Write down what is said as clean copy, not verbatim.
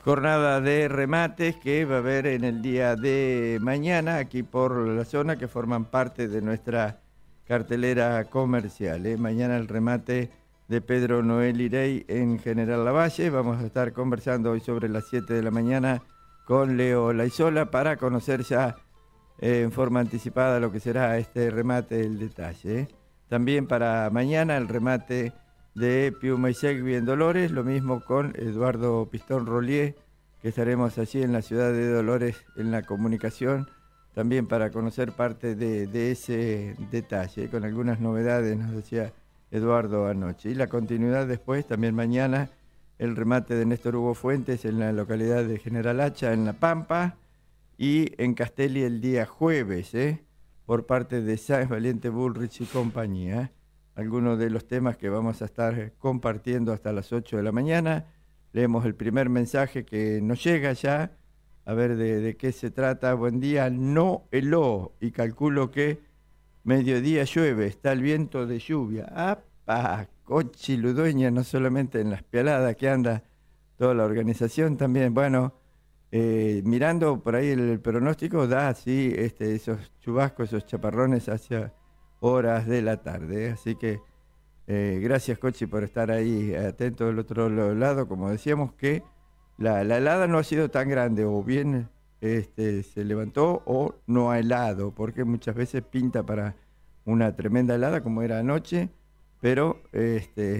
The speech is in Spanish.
jornada de remates que va a haber en el día de mañana aquí por la zona que forman parte de nuestra cartelera comercial. Mañana el remate de Pedro Noel Irey en General Lavalle. Vamos a estar conversando hoy sobre las 7 de la mañana con Leo Laizola para conocer ya en forma anticipada lo que será este remate, el detalle. También para mañana el remate de Piuma y Segui en Dolores, lo mismo con Eduardo Pistón Rollier, que estaremos allí en la ciudad de Dolores en la comunicación, también para conocer parte de ese detalle, con algunas novedades, nos decía Eduardo anoche. Y la continuidad después, también mañana, el remate de Néstor Hugo Fuentes en la localidad de General Hacha, en La Pampa, y en Castelli el día jueves, por parte de Sáenz Valiente Bullrich y compañía. Algunos de los temas que vamos a estar compartiendo hasta las 8 de la mañana. Leemos el primer mensaje que nos llega ya, a ver de qué se trata. Buen día, no heló, y calculo que mediodía llueve, está el viento de lluvia. ¡Apa! Cochi Ludueña, no solamente en las pialadas que anda toda la organización también. Bueno, mirando por ahí el pronóstico, da así esos chubascos, esos chaparrones hacia horas de la tarde. Así que gracias, Cochi, por estar ahí atento del otro lado. Como decíamos que la helada no ha sido tan grande, o bien se levantó o no ha helado, porque muchas veces pinta para una tremenda helada como era anoche, pero